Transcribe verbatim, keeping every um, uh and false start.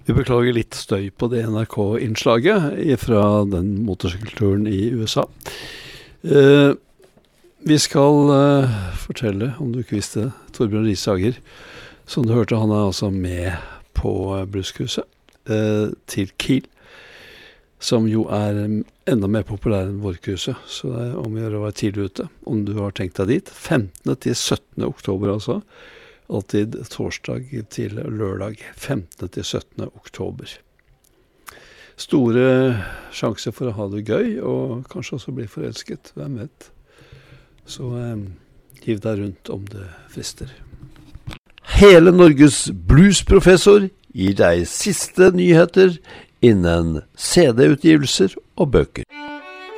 Vi beklager litt støy på det N R K-innslaget fra den motorsykkelturen i U S A. Eh, vi skal eh, fortelle, om du ikke visste, Torbjørn Risager, som du hørte, han er altså med på Bluescruiset eh, til Kiel, som jo er enda mer populær enn vårcruiset, så det er om å gjøre å være tidlig ute, om du har tenkt deg dit. femtende til syttende oktober altså, alltid torsdag til lørdag, femtende til syttende oktober. Store sjanser for å ha det gøy, og kanskje også bli forelsket, hvem vet. Så eh, hiv deg rundt om det frister. Hele Norges bluesprofessor gir deg siste nyheter innen C D-utgivelser og bøker.